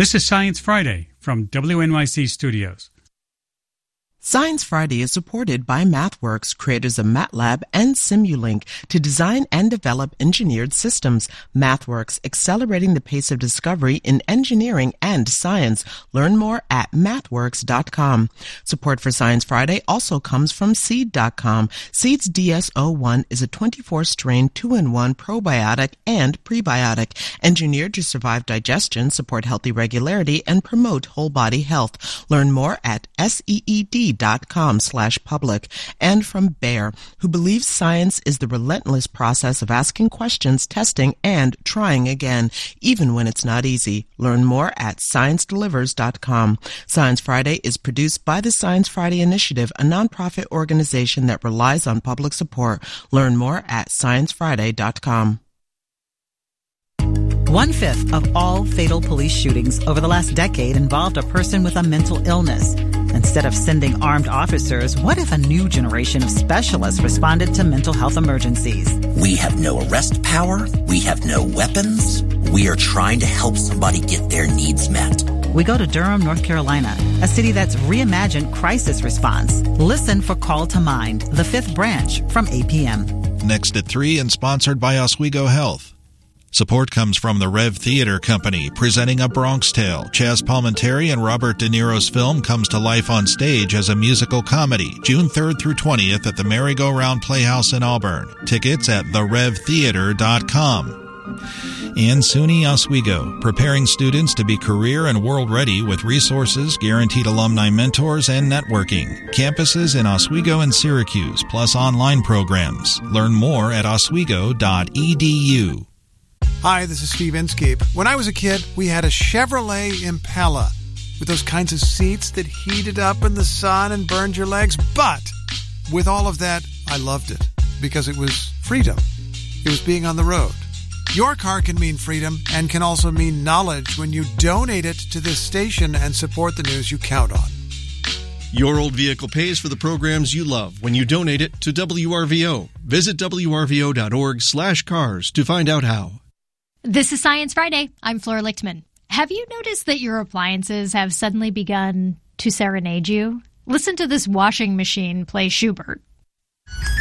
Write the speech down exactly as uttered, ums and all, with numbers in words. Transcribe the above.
This is Science Friday from W N Y C Studios. Science Friday is supported by MathWorks, creators of MATLAB and Simulink, to design and develop engineered systems. MathWorks, accelerating the pace of discovery in engineering and science. Learn more at mathworks dot com. Support for Science Friday also comes from seed dot com. Seed's D S O one is a twenty-four strain two in one probiotic and prebiotic, engineered to survive digestion, support healthy regularity, and promote whole body health. Learn more at seed dot com slash public. And from Bayer, who believes science is the relentless process of asking questions, testing, and trying again, even when it's not easy. Learn more at science delivers dot com. Science Friday is produced by the Science Friday Initiative, a nonprofit organization that relies on public support. Learn more at science friday dot com. One-fifth of all fatal police shootings over the last decade involved a person with a mental illness. Instead of sending armed officers, what if a new generation of specialists responded to mental health emergencies? We have no arrest power. We have no weapons. We are trying to help somebody get their needs met. We go to Durham, North Carolina, a city that's reimagined crisis response. Listen for Call to Mind, the fifth branch, from eight p.m. Next at three and sponsored by Oswego Health. Support comes from the Rev Theater Company, presenting A Bronx Tale. Chaz Palminteri and Robert De Niro's film comes to life on stage as a musical comedy, June third through twentieth at the Merry-Go-Round Playhouse in Auburn. Tickets at the rev theater dot com. And SUNY Oswego, preparing students to be career and world-ready with resources, guaranteed alumni mentors, and networking. Campuses in Oswego and Syracuse, plus online programs. Learn more at oswego dot e d u. Hi, this is Steve Inskeep. When I was a kid, we had a Chevrolet Impala with those kinds of seats that heated up in the sun and burned your legs. But with all of that, I loved it because it was freedom. It was being on the road. Your car can mean freedom and can also mean knowledge when you donate it to this station and support the news you count on. Your old vehicle pays for the programs you love when you donate it to W R V O. Visit w r v o dot org slash cars to find out how. This is Science Friday. I'm Flora Lichtman. Have you noticed that your appliances have suddenly begun to serenade you? Listen to this washing machine play Schubert.